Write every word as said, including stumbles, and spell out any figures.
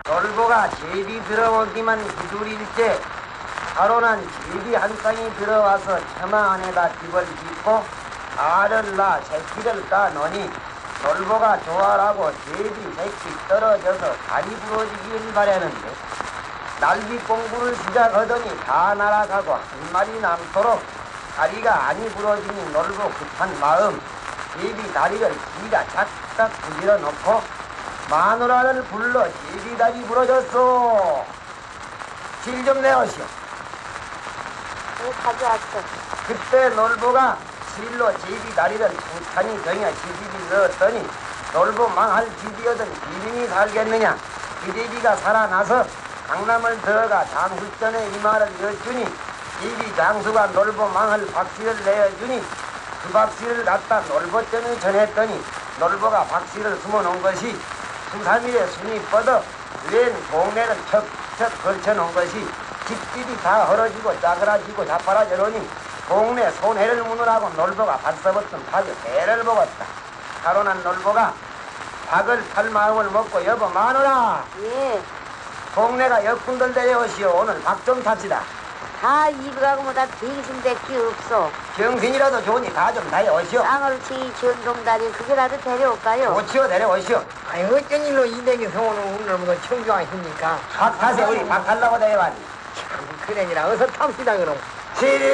놀보가 제비 들어오기만 기술일째 하루는 제비 한 쌍이 들어와서 처마 안에다 집을 짓고 알을 낳아 새끼를 까노니 놀보가 좋아라고 제비 새끼 떨어져서 다리 부러지기를 바라는데 날비 공부를 시작하더니 다 날아가고 한 마리 남도록 다리가 아니 부러지니 놀보 급한 마음 제비 다리를 지가 착착 부질러 놓고 마누라를 불러 제비 다리 부러졌소. 질 좀 내오시오. 네, 가져왔어. 그때 놀보가 실로 제비 다리를 천천히 정해 시집이 넣었더니 놀보 망할 집이어든 비민이 살겠느냐. 그 제비가 살아나서 강남을 들어가 장수전에 이 말을 여쭈니 제비 장수가 놀보 망할 박씨를 내어주니 그 박씨를 갖다 놀보전에 전했더니 놀보가 박씨를 숨어놓은 것이 수삼일에 순이 뻗어 웬 동네를 척척 걸쳐놓은 것이 집집이 다 헐어지고 짜그라지고 자빠라져러니 동네 손해를 무느라고 놀보가 발써봤던 박에 배를 먹었다. 하루난 놀보가 박을 팔 마음을 먹고 여보 마누라 예. 동네가 역군들 데려오시오. 오늘 박 좀 탑시다. 다 입가고 뭐다 대신대기 없어. 정신이라도 좋으니 가 좀 데려오시오. 쌍얼치 전동다리 그게라도 데려올까요? 오치오 데려오시오. 아니 어쩐 일로 이댁에 서오는 오늘부터 청주하십니까? 박 타세 우리 박 타려고 데려왔니. 참 그러니라 어서 탑시다 그럼. 시